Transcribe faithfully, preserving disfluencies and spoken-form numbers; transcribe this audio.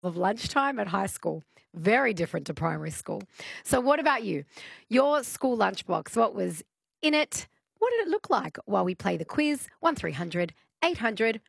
of lunchtime at high school. Very different to primary school. So, what about you? Your school lunchbox, what was in it? What did it look like? While we play the quiz, one three hundred eight hundred